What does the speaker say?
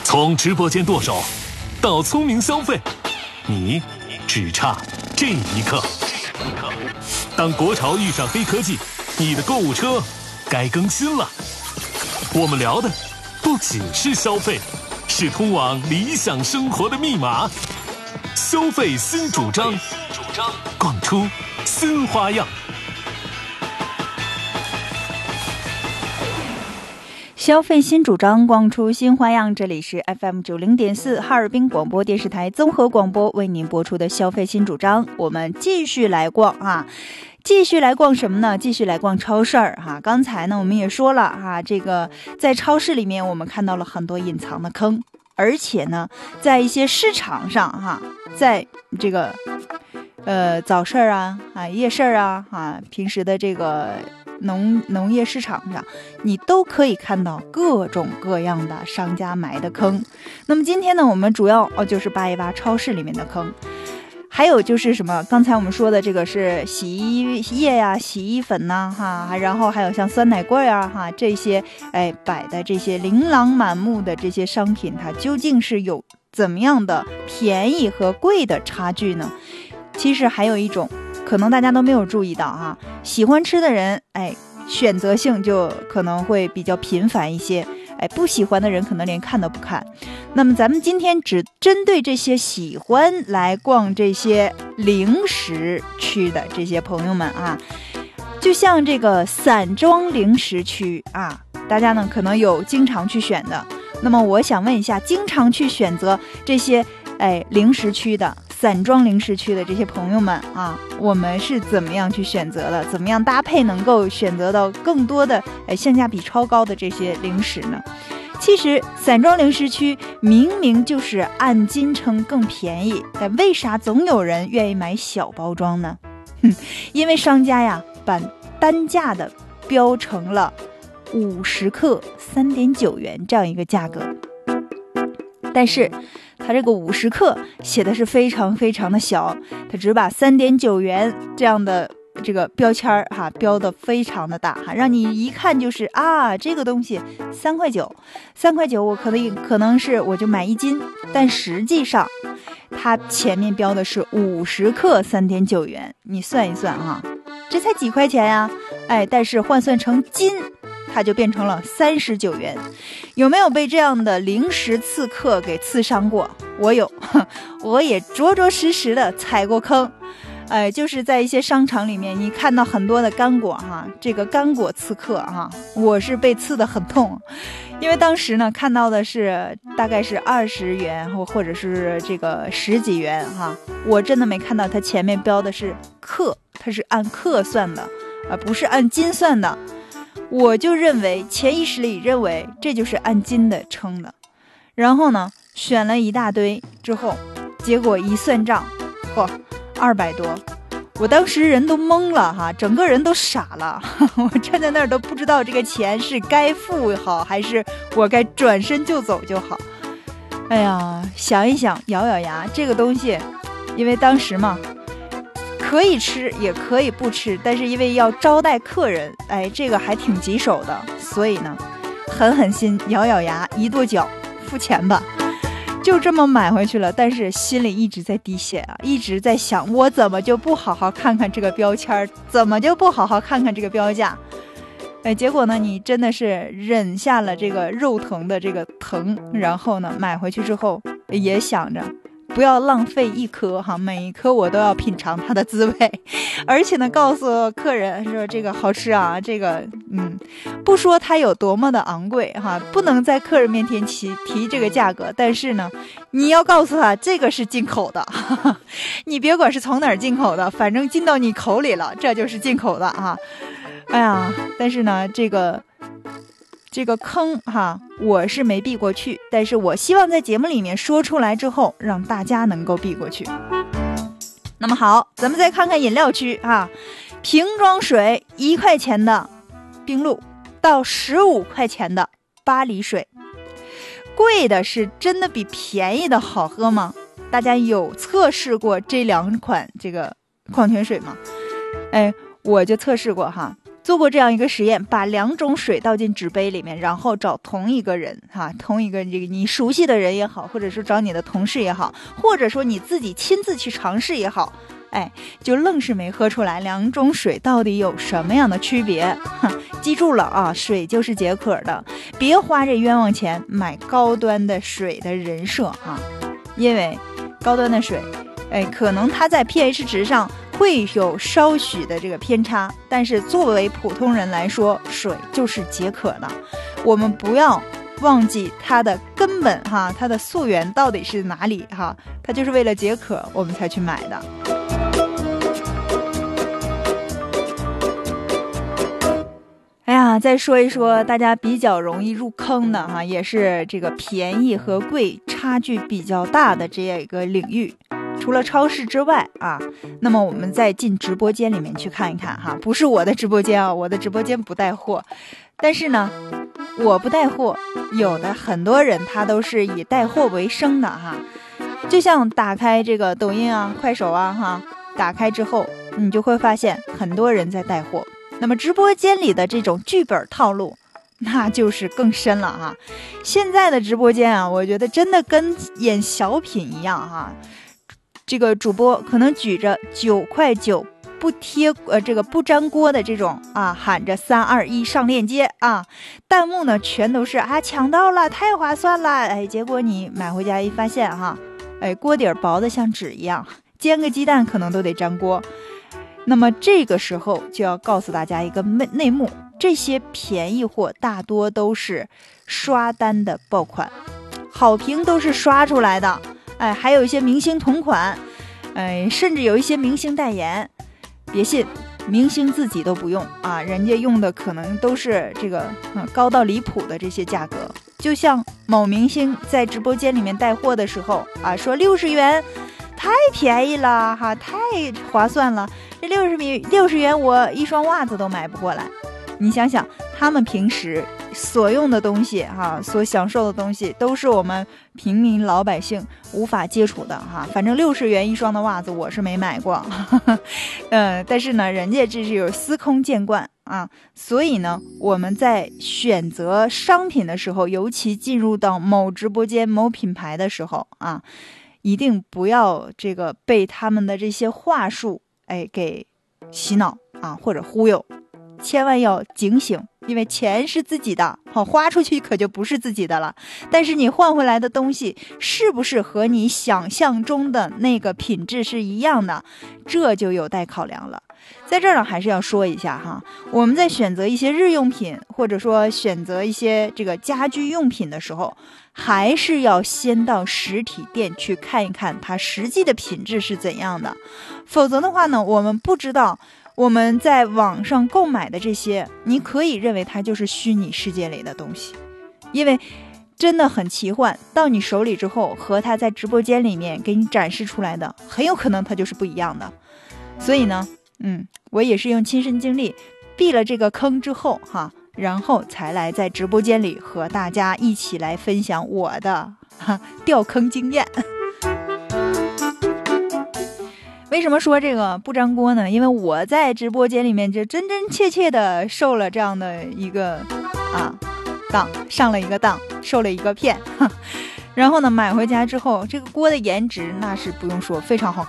从直播间剁手到聪明消费，你只差这一刻。当国潮遇上黑科技，你的购物车该更新了。我们聊的不只是消费，是通往理想生活的密码。消费新主张，逛出新花样。 消费新主张，逛出新花样。这里是 FM90.4 哈尔滨广播电视台综合广播为您播出的消费新主张。我们继续来逛啊，继续来逛什么呢？继续来逛超市哈。刚才呢我们也说了哈，这个在超市里面我们看到了很多隐藏的坑，而且呢在一些市场上哈，在这个早市啊夜市啊平时的这个农业市场上，你都可以看到各种各样的商家埋的坑。那么今天呢我们主要就是扒一扒超市里面的坑。还有就是什么，刚才我们说的这个是洗衣液呀、洗衣粉呐然后还有像酸奶棍啊这些摆的这些琳琅满目的这些商品，它究竟是有怎么样的便宜和贵的差距呢？其实还有一种可能大家都没有注意到喜欢吃的人选择性就可能会比较频繁一些，不喜欢的人可能连看都不看。那么咱们今天只针对这些喜欢来逛这些零食区的这些朋友们就像这个散装零食区大家呢可能有经常去选的。那么我想问一下，经常去选择这些零食区的散装零食区的这些朋友们我们是怎么样去选择的？怎么样搭配能够选择到更多的性价比超高的这些零食呢？其实散装零食区明明就是按斤称更便宜，但为啥总有人愿意买小包装呢？因为商家把单价的标成了50克3.9元这样一个价格，但是它这个50克写的是非常非常的小，它只把3.9元这样的这个标签标的非常的大让你一看就是这个东西3块9，我可能是我就买1斤，但实际上它前面标的是50克3.9元，你算一算这才几块钱呀但是换算成斤它就变成了39元。有没有被这样的零食刺客给刺伤过？我有，我也着实的踩过坑。就是在一些商场里面，你看到很多的干果这个干果刺客我是被刺得很痛。因为当时呢看到的是大概是20元或者是这个10几元我真的没看到它前面标的是克，它是按克算的不是按斤算的。我就认为潜意识里认为这就是按斤的称的，然后呢选了一大堆之后，结果一算账200多，我当时人都懵了整个人都傻了我站在那儿都不知道这个钱是该付好还是我该转身就走就好。想一想咬牙，这个东西因为当时嘛可以吃也可以不吃，但是因为要招待客人这个还挺棘手的，所以呢狠心咬牙一跺脚付钱吧，就这么买回去了。但是心里一直在滴血一直在想，我怎么就不好好看看这个标签，怎么就不好好看看这个标价。结果呢你真的是忍下了这个肉疼的这个疼，然后呢买回去之后也想着不要浪费一颗每一颗我都要品尝它的滋味，而且呢告诉客人说这个好吃这个不说它有多么的昂贵不能在客人面前提这个价格，但是呢你要告诉他这个是进口的你别管是从哪儿进口的，反正进到你口里了，这就是进口的但是呢这个坑我是没避过去，但是我希望在节目里面说出来之后让大家能够避过去。那么好，咱们再看看饮料区瓶装水1块钱的冰露到15块钱的巴黎水，贵的是真的比便宜的好喝吗？大家有测试过这2款这个矿泉水吗？我就测试过做过这样一个实验，把2种水倒进纸杯里面，然后找同一个人同一个这个你熟悉的人也好，或者说找你的同事也好，或者说你自己亲自去尝试也好，就愣是没喝出来2种水到底有什么样的区别。记住了啊，水就是解渴的，别花这冤枉钱买高端的水的人设啊，因为高端的水可能它在 pH 值上会有稍许的这个偏差，但是作为普通人来说，水就是解渴的。我们不要忘记它的根本它的溯源到底是哪里它就是为了解渴我们才去买的。再说一说大家比较容易入坑的也是这个便宜和贵差距比较大的这样一个领域。除了超市之外那么我们再进直播间里面去看一看不是我的直播间我的直播间不带货，但是呢我不带货，有的很多人他都是以带货为生的就像打开这个抖音快手打开之后你就会发现很多人在带货。那么直播间里的这种剧本套路那就是更深了现在的直播间我觉得真的跟演小品一样这个主播可能举着9块9不贴这个不粘锅的这种喊着3、2、1上链接弹幕呢全都是抢到了，太划算了结果你买回家一发现锅底薄的像纸一样，煎个鸡蛋可能都得粘锅。那么这个时候就要告诉大家一个内幕，这些便宜货大多都是刷单的爆款，好评都是刷出来的还有一些明星同款甚至有一些明星代言。别信，明星自己都不用人家用的可能都是这个高到离谱的这些价格。就像某明星在直播间里面带货的时候说60元太便宜了太划算了，这60元我一双袜子都买不过来。你想想他们平时所用的东西所享受的东西都是我们平民老百姓无法接触的反正60元一双的袜子我是没买过但是呢人家这是有司空见惯所以呢我们在选择商品的时候，尤其进入到某直播间某品牌的时候一定不要这个被他们的这些话术给洗脑或者忽悠，千万要警醒，因为钱是自己的花出去可就不是自己的了。但是你换回来的东西是不是和你想象中的那个品质是一样的，这就有待考量了。在这儿呢还是要说一下我们在选择一些日用品，或者说选择一些这个家居用品的时候，还是要先到实体店去看一看它实际的品质是怎样的。否则的话呢，我们不知道我们在网上购买的这些，你可以认为它就是虚拟世界里的东西，因为真的很奇幻，到你手里之后和它在直播间里面给你展示出来的很有可能它就是不一样的。所以呢我也是用亲身经历避了这个坑之后然后才来在直播间里和大家一起来分享我的掉坑经验。为什么说这个不粘锅呢？因为我在直播间里面就真真切切的受了这样的一个当，上了一个当，受了一个骗然后呢买回家之后，这个锅的颜值那是不用说，非常好看。